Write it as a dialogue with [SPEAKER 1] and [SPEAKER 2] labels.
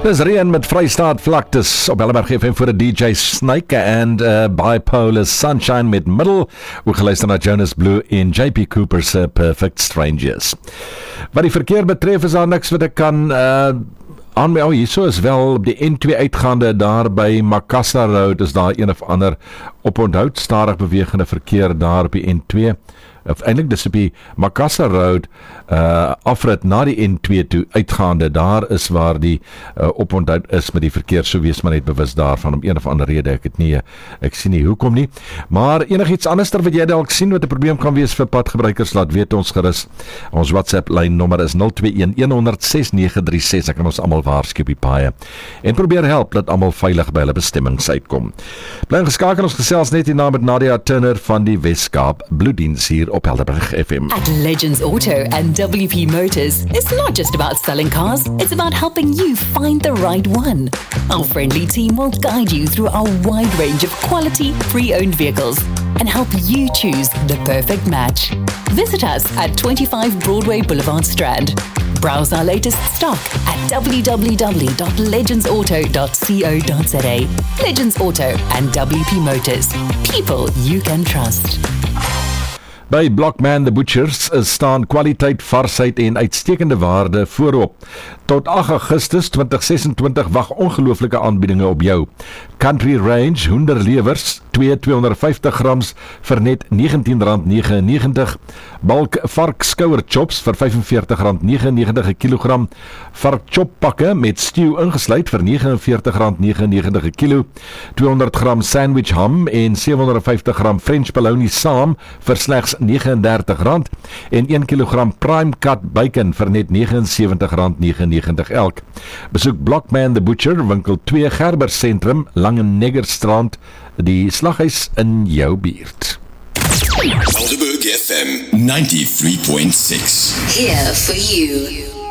[SPEAKER 1] Dis Rian met Vrystaat Vlaktes op Helleberg FM vir die DJ Snake and Bipolar Sunshine met Middle. We geluister na Jonas Blue en JP Cooper's Perfect Strangers. Wat die verkeer betref is daar niks wat ek kan aanmeld. Hierso is wel op die N2 uitgaande daar by Makassar Road is daar een of ander oponthoud stadig bewegende verkeer daar op die N2. Of eintlik dis op die Makassar Road afrit na die N2 toe uitgaande, daar is waar die oponthoud is met die verkeer, so wees maar net bewus daarvan, om een of ander rede, ek sien nie hoekom nie, maar enigiets anders wat jy dalk sien wat 'n probleem kan wees vir padgebruikers, laat weet ons gerus. Ons WhatsApp lyn nommer is 021-100-6936, ek kan ons almal waarsku op die paaie, en probeer help dat almal veilig by hulle bestemmings uitkom. Bly geskakel, ons gesels net hierna met Nadia Turner van die Weskaap Bloeddiens hier op Helderberg FM.
[SPEAKER 2] At Legends Auto and WP Motors, it's not just about selling cars, it's about helping you find the right one. Our friendly team will guide you through our wide range of quality, pre-owned vehicles and help you choose the perfect match. Visit us at 25 Broadway Boulevard Strand. Browse our latest stock at www.legendsauto.co.za. Legends Auto and WP Motors. People you can trust.
[SPEAKER 1] By Blockman the Butchers staan kwaliteit, varsheid en uitstekende waarde voorop. Tot 8 Augustus 2026 wag ongelooflike aanbiedinge op jou. Country Range hoenderlewers, 250 grams vir net R19.99. Bulk varkskouer chops vir R45.99 'n kilogram. Vark choppakke met stew ingesluit vir R49.99 'n kilo. 200 gram sandwich ham en 750 gram French bologna saam vir slegs R39 en 1 kilogram prime cut bacon vir net R79.99 elk. Besoek Blockman the Butcher, winkel 2 Gerber Sentrum, Langeneggerstrand, die slaghuis in jou buurt.
[SPEAKER 3] Helderberg FM 93.6.
[SPEAKER 2] Here for you.